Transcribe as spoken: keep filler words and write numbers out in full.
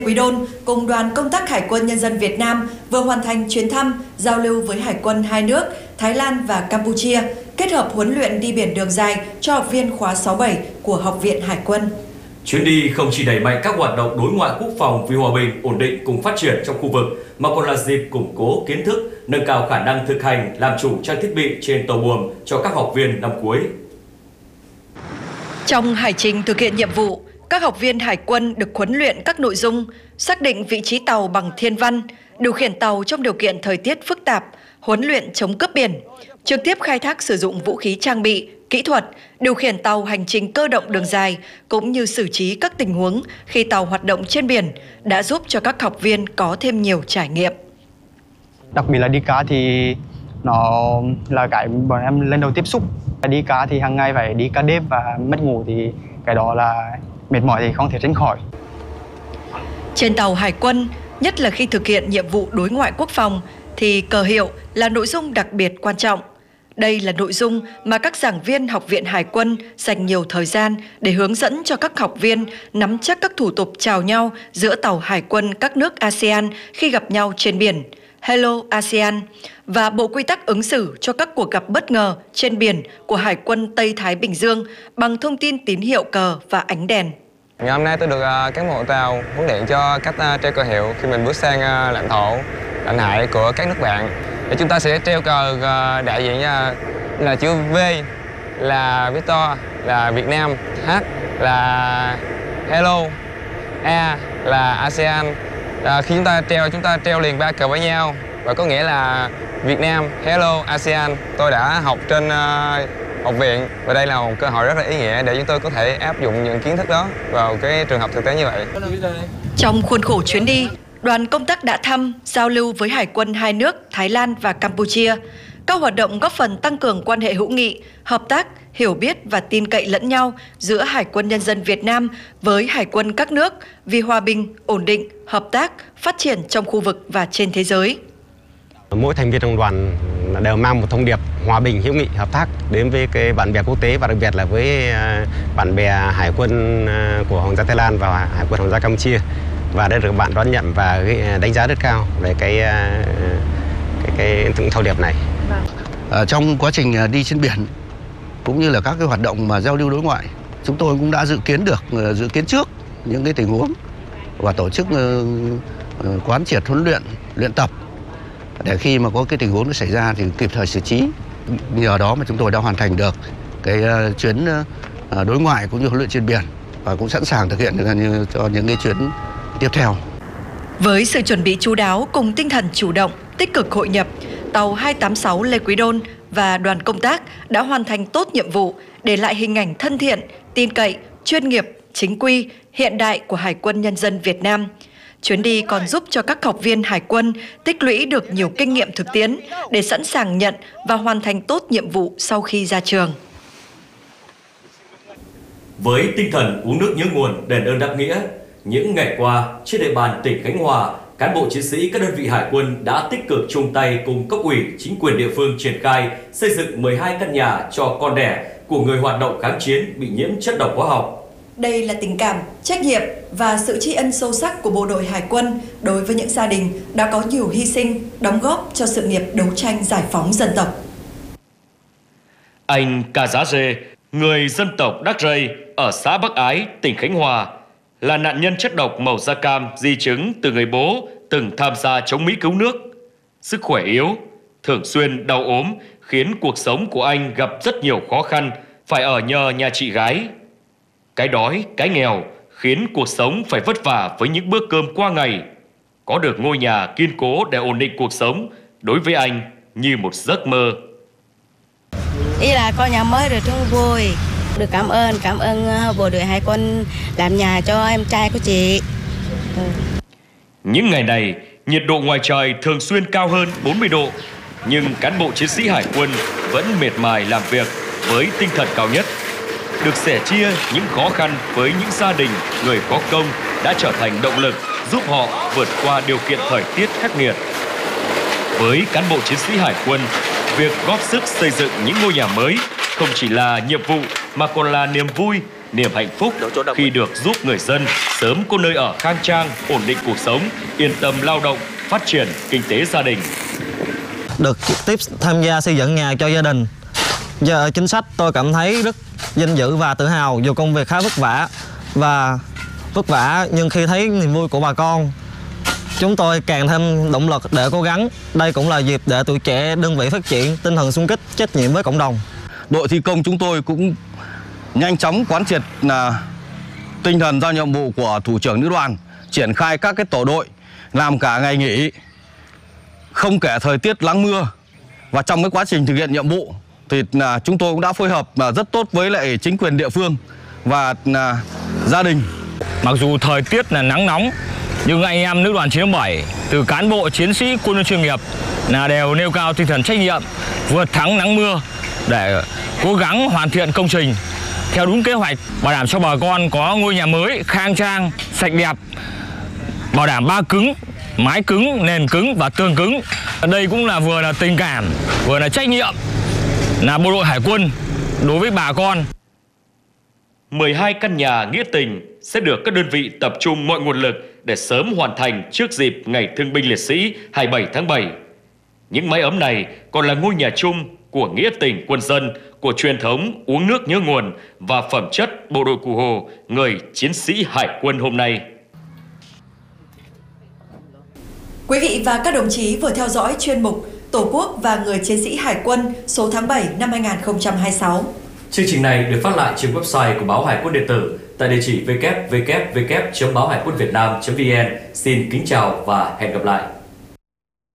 Quý Đôn cùng đoàn công tác Hải quân Nhân dân Việt Nam vừa hoàn thành chuyến thăm, giao lưu với Hải quân hai nước Thái Lan và Campuchia, kết hợp huấn luyện đi biển đường dài cho học viên khóa sáu bảy của Học viện Hải quân. Chuyến đi không chỉ đẩy mạnh các hoạt động đối ngoại quốc phòng vì hòa bình, ổn định cùng phát triển trong khu vực, mà còn là dịp củng cố kiến thức, nâng cao khả năng thực hành, làm chủ trang thiết bị trên tàu buồm cho các học viên năm cuối. Trong hải trình thực hiện nhiệm vụ, các học viên Hải quân được huấn luyện các nội dung xác định vị trí tàu bằng thiên văn, điều khiển tàu trong điều kiện thời tiết phức tạp, huấn luyện chống cướp biển, trực tiếp khai thác sử dụng vũ khí trang bị, kỹ thuật, điều khiển tàu hành trình cơ động đường dài, cũng như xử trí các tình huống khi tàu hoạt động trên biển, đã giúp cho các học viên có thêm nhiều trải nghiệm. Đặc biệt là đi cá thì nó là cái bọn em lần đầu tiếp xúc. Đi cá thì hàng ngày phải đi cá đêm và mất ngủ thì cái đó là mệt mỏi thì không thể tránh khỏi. Trên tàu Hải quân, nhất là khi thực hiện nhiệm vụ đối ngoại quốc phòng, thì cờ hiệu là nội dung đặc biệt quan trọng. Đây là nội dung mà các giảng viên Học viện Hải quân dành nhiều thời gian để hướng dẫn cho các học viên nắm chắc các thủ tục chào nhau giữa tàu Hải quân các nước a sê an khi gặp nhau trên biển, Hello a sê an, và bộ quy tắc ứng xử cho các cuộc gặp bất ngờ trên biển của Hải quân Tây Thái Bình Dương bằng thông tin tín hiệu cờ và ánh đèn. Ngày hôm nay tôi được cán bộ tàu huấn luyện cho cách treo cờ hiệu khi mình bước sang lãnh thổ, lãnh hải của các nước bạn. Để chúng ta sẽ treo cờ đại diện là chữ V là Victor, là Việt Nam, H là Hello, A là a sê an. À, khi chúng ta treo, chúng ta treo liền ba cờ với nhau và có nghĩa là Việt Nam, Hello, a sê an. Tôi đã học trên uh, học viện và đây là một cơ hội rất là ý nghĩa để chúng tôi có thể áp dụng những kiến thức đó vào cái trường hợp thực tế như vậy. Trong khuôn khổ chuyến đi, đoàn công tác đã thăm, giao lưu với Hải quân hai nước Thái Lan và Campuchia. Các hoạt động góp phần tăng cường quan hệ hữu nghị, hợp tác, hiểu biết và tin cậy lẫn nhau giữa Hải quân Nhân dân Việt Nam với Hải quân các nước vì hòa bình, ổn định, hợp tác, phát triển trong khu vực và trên thế giới. Mỗi thành viên trong đoàn đều mang một thông điệp hòa bình, hữu nghị, hợp tác đến với cái bạn bè quốc tế và đặc biệt là với bạn bè Hải quân của Hoàng gia Thái Lan và Hải quân Hoàng gia Campuchia, và đã được bạn đón nhận và đánh giá rất cao về cái cái, cái, cái thông điệp này. À, trong quá trình đi trên biển cũng như là các cái hoạt động mà giao lưu đối ngoại, chúng tôi cũng đã dự kiến được dự kiến trước những cái tình huống và tổ chức uh, quán triệt huấn luyện, luyện tập để khi mà có cái tình huống nó xảy ra thì kịp thời xử trí. Nhờ đó mà chúng tôi đã hoàn thành được cái uh, chuyến uh, đối ngoại cũng như huấn luyện trên biển và cũng sẵn sàng thực hiện được như cho những cái chuyến tiếp theo. Với sự chuẩn bị chú đáo cùng tinh thần chủ động, tích cực hội nhập, tàu hai tám sáu Lê Quý Đôn và đoàn công tác đã hoàn thành tốt nhiệm vụ, để lại hình ảnh thân thiện, tin cậy, chuyên nghiệp, chính quy, hiện đại của Hải quân Nhân dân Việt Nam. Chuyến đi còn giúp cho các học viên Hải quân tích lũy được nhiều kinh nghiệm thực tiễn để sẵn sàng nhận và hoàn thành tốt nhiệm vụ sau khi ra trường. Với tinh thần uống nước nhớ nguồn, đền ơn đáp nghĩa, những ngày qua trên địa bàn tỉnh Khánh Hòa, cán bộ chiến sĩ các đơn vị Hải quân đã tích cực chung tay cùng cấp ủy, chính quyền địa phương triển khai xây dựng mười hai căn nhà cho con đẻ của người hoạt động kháng chiến bị nhiễm chất độc hóa học. Đây là tình cảm, trách nhiệm và sự tri ân sâu sắc của bộ đội Hải quân đối với những gia đình đã có nhiều hy sinh, đóng góp cho sự nghiệp đấu tranh giải phóng dân tộc. Anh Cà Giá Dê, người dân tộc Đắc Rây ở xã Bắc Ái, tỉnh Khánh Hòa, là nạn nhân chất độc màu da cam di chứng từ người bố từng tham gia chống Mỹ cứu nước. Sức khỏe yếu, thường xuyên đau ốm khiến cuộc sống của anh gặp rất nhiều khó khăn, phải ở nhờ nhà chị gái. Cái đói, cái nghèo khiến cuộc sống phải vất vả với những bữa cơm qua ngày. Có được ngôi nhà kiên cố để ổn định cuộc sống đối với anh như một giấc mơ. Ý là có nhà mới rồi rất vui. Được cảm ơn, cảm ơn bộ đội Hải quân làm nhà cho em trai của chị. Ừ. Những ngày này, nhiệt độ ngoài trời thường xuyên cao hơn bốn mươi độ, nhưng cán bộ chiến sĩ Hải quân vẫn miệt mài làm việc với tinh thần cao nhất. Được sẻ chia những khó khăn với những gia đình, người có công đã trở thành động lực giúp họ vượt qua điều kiện thời tiết khắc nghiệt. Với cán bộ chiến sĩ Hải quân, việc góp sức xây dựng những ngôi nhà mới không chỉ là nhiệm vụ mà còn là niềm vui niềm hạnh phúc khi được giúp người dân sớm có nơi ở khang trang, ổn định cuộc sống, yên tâm lao động, phát triển kinh tế gia đình. Được trực tiếp tham gia xây dựng nhà cho gia đình, giờ chính sách tôi cảm thấy rất vinh dự và tự hào, dù công việc khá vất vả và vất vả nhưng khi thấy niềm vui của bà con, chúng tôi càng thêm động lực để cố gắng. Đây cũng là dịp để tuổi trẻ đơn vị phát triển tinh thần xung kích, trách nhiệm với cộng đồng. Đội thi công chúng tôi cũng nhanh chóng quán triệt là tinh thần giao nhiệm vụ của thủ trưởng lữ đoàn, triển khai các cái tổ đội làm cả ngày nghỉ, không kể thời tiết nắng mưa. Và trong cái quá trình thực hiện nhiệm vụ thì là chúng tôi cũng đã phối hợp rất tốt với lại chính quyền địa phương và là gia đình. Mặc dù thời tiết là nắng nóng, nhưng anh em lữ đoàn chín bảy từ cán bộ chiến sĩ quân nhân chuyên nghiệp là đều nêu cao tinh thần trách nhiệm, vượt thắng nắng mưa để cố gắng hoàn thiện công trình theo đúng kế hoạch, bảo đảm cho bà con có ngôi nhà mới khang trang, sạch đẹp, bảo đảm ba cứng, mái cứng, nền cứng và tường cứng. Đây cũng là vừa là tình cảm, vừa là trách nhiệm là bộ đội hải quân đối với bà con. mười hai căn nhà nghĩa tình sẽ được các đơn vị tập trung mọi nguồn lực để sớm hoàn thành trước dịp Ngày Thương binh Liệt sĩ hai mươi bảy tháng bảy. Những mái ấm này còn là ngôi nhà chung của nghĩa tình quân dân, của truyền thống uống nước nhớ nguồn và phẩm chất bộ đội Cụ Hồ, người chiến sĩ hải quân hôm nay. Quý vị và các đồng chí vừa theo dõi chuyên mục Tổ quốc và người chiến sĩ hải quân số tháng bảy năm hai nghìn không trăm hai mươi sáu. Chương trình này được phát lại trên website của Báo Hải quân điện tử tại địa chỉ w w w chấm báo hải quân việt nam chấm v n. Xin kính chào và hẹn gặp lại.